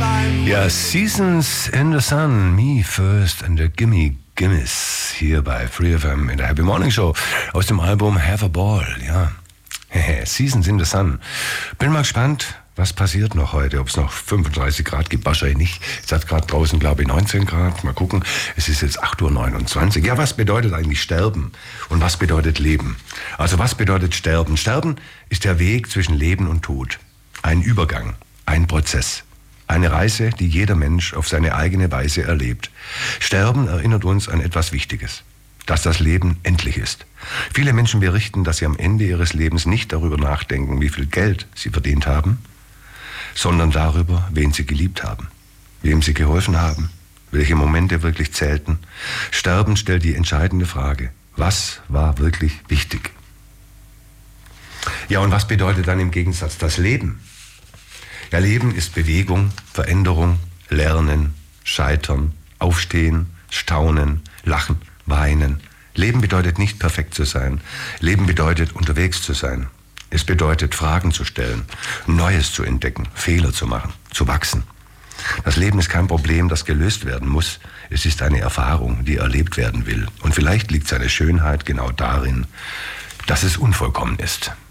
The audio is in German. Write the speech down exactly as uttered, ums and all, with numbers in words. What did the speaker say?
Ja, Seasons in the Sun, Me First and the Gimme Gimmes hier bei Free F M in der Happy Morning Show aus dem Album Have a Ball, ja. Seasons in the Sun. Bin mal gespannt, was passiert noch heute, ob es noch fünfunddreißig Grad gibt, wahrscheinlich nicht. Es hat gerade draußen, glaube ich, neunzehn Grad. Mal gucken, es ist jetzt acht Uhr neunundzwanzig. Ja, was bedeutet eigentlich Sterben und was bedeutet Leben? Also was bedeutet Sterben? Sterben ist der Weg zwischen Leben und Tod. Ein Übergang, ein Prozess. Eine Reise, die jeder Mensch auf seine eigene Weise erlebt. Sterben erinnert uns an etwas Wichtiges, dass das Leben endlich ist. Viele Menschen berichten, dass sie am Ende ihres Lebens nicht darüber nachdenken, wie viel Geld sie verdient haben, sondern darüber, wen sie geliebt haben, wem sie geholfen haben, welche Momente wirklich zählten. Sterben stellt die entscheidende Frage: Was war wirklich wichtig? Ja, und was bedeutet dann im Gegensatz das Leben? Ja, Leben ist Bewegung, Veränderung, Lernen, Scheitern, Aufstehen, Staunen, Lachen, Weinen. Leben bedeutet nicht perfekt zu sein. Leben bedeutet unterwegs zu sein. Es bedeutet Fragen zu stellen, Neues zu entdecken, Fehler zu machen, zu wachsen. Das Leben ist kein Problem, das gelöst werden muss. Es ist eine Erfahrung, die erlebt werden will. Und vielleicht liegt seine Schönheit genau darin, dass es unvollkommen ist.